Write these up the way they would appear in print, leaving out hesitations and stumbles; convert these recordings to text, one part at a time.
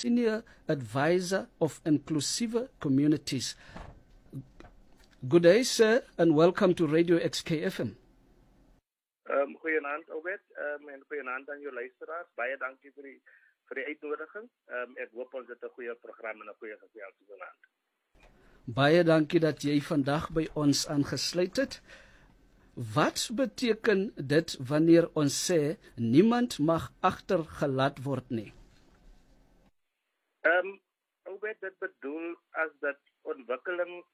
Senior Advisor of Inclusive Communities. Good day, sir, and welcome to Radio XKFM. Goeienaand, Obed, en goeienaand aan jou luisteraars. Baie dankie vir die uitnodiging. Ek hoop ons het 'n goeie program en 'n goeie gesels vanaand. Baie dankie dat jy vandag by ons aangesluit het. Wat beteken dit wanneer ons sê niemand mag agtergelaat word nie? Obed, dit bedoel as dat ontwikkeling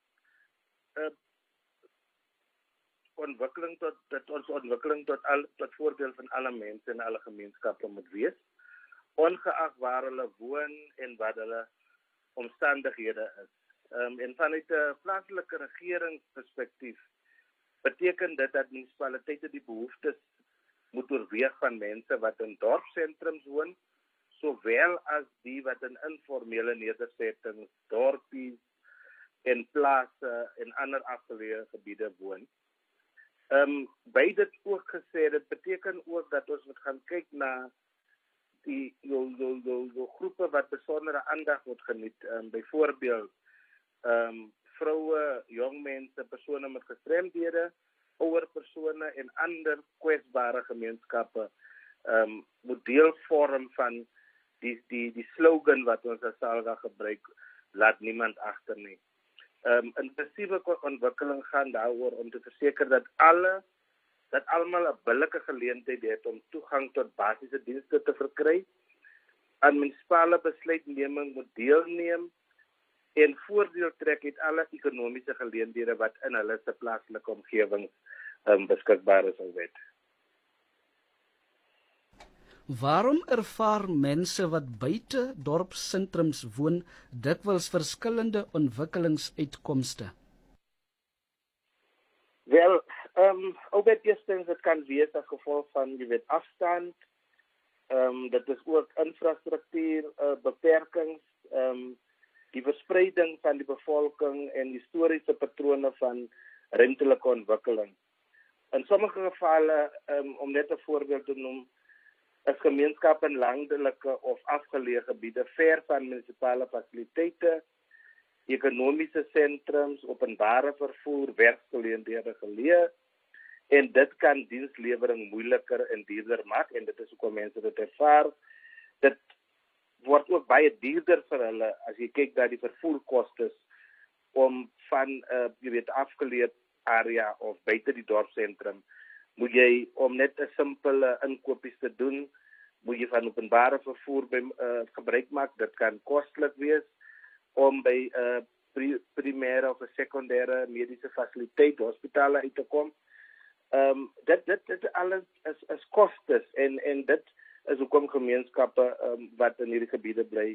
tot voordeel van alle mense en alle gemeenskappe moet wees, ongeag waar hulle woon en wat hulle omstandighede is. En vanuit 'n plaaslike regeringsperspektief beteken dit dat munisipaliteite die behoeftes moet oorweeg van mense wat in dorpssentrums woon, sowel as die wat in informele nedersettings, dorpies en plase en ander afgeleë gebiede woon. By dit ook gesê, dit beteken ook dat ons moet gaan kyk na die groepe wat besondere aandag moet geniet. Byvoorbeeld vroue, jong mense, persone met gestremdhede, ouer persone en ander kwesbare gemeenskappe moet deel vorm van die slogan wat ons as SALGA gebruik, laat niemand agter nie. Inklusiewe ontwikkeling gaan daaroor om te verseker dat almal 'n billike geleentheid het om toegang tot basiese dienste te verkry, aan munisipale besluitneming moet deelneem en voordeel trek uit alle ekonomiese geleenthede wat in hulle se plaaslike omgewing beskikbaar is al wet. Waarom ervaar mense wat buite dorpssentrums woon dikwels verskillende ontwikkelingsuitkomste? Wel, Obed, eerstens, het kan wees as gevolg van, afstand, dit is ook infrastruktuur, beperkings, die verspreiding van die bevolking en historiese patrone van ruimtelike ontwikkeling. In sommige gevalle, om net 'n voorbeeld te noem, is gemeenskappe in landelike of afgeleë gebiede ver van munisipale fasiliteite, ekonomiese sentrums, openbare vervoer, werksgeleenthede geleë, en dit kan dienslewering moeiliker en duurder maak, en dit is hoekom mense dit ervaar. Dit word ook baie duurder vir hulle as jy kyk na die vervoerkostes om van afgeleë area of buite die dorpsentrum, moet jy om net 'n simpele inkopies te doen, moet jy van openbare vervoer gebruik maak. Dit kan kostelik wees om by primêre of 'n sekondêre mediese fasiliteit, hospitale uit te kom. Dit alles is kostes en dit is hoekom gemeenskappe wat in hierdie gebiede bly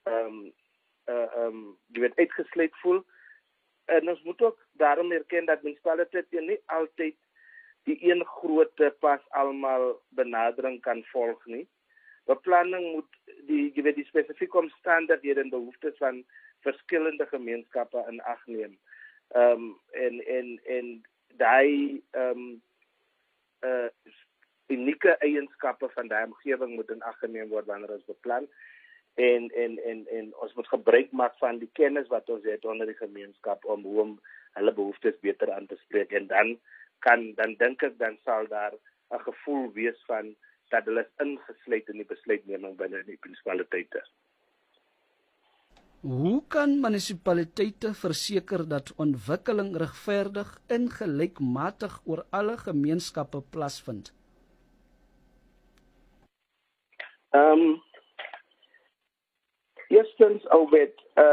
uitgesluit voel. En ons moet ook daarom erken dat munisipaliteite nie altyd die een groot pas almal benadering kan volg nie. Beplanning moet die spesifieke omstandighede en behoeftes van verskillende gemeenskappe in ag neem. En daai unieke eienskappe van daai omgewing moet in ag geneem word wanneer ons beplan. En ons moet gebruik maak van die kennis wat ons het onder die gemeenskap om hulle behoeftes beter aan te spreek. En dan dink ek dan sal daar 'n gevoel wees van dat hulle is ingesluit in die besluitneming binne die munisipaliteite. Hoe kan munisipaliteite verseker dat ontwikkeling regverdig en gelykmatig oor alle gemeenskappe plaasvind? Eerstens, Obed,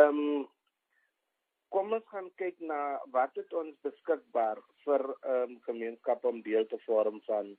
kom ons gaan kyk na wat het ons beskikbaar vir gemeenskappe om deel te vorm van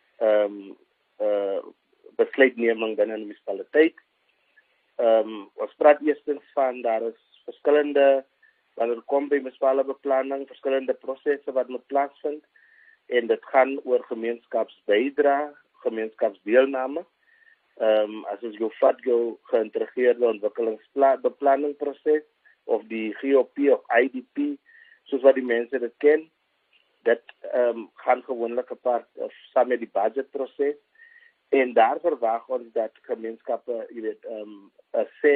besluitneming binne 'n munisipaliteit. Ons praat eerstens van daar is verskillende, wanneer kom by munisipale beplanning, verskillende prosesse wat moet plaasvind, en dit gaan oor gemeenskapsbydrae, gemeenskapsdeelname. As ons jou geïntegreerde ontwikkelingsbeplanningproses of die GOP of IDP, soos wat die mense dit ken, dit gaan gewoonlik 'n part of saam met die budgetproses, en daar verwag ons dat gemeenskappe, 'n sê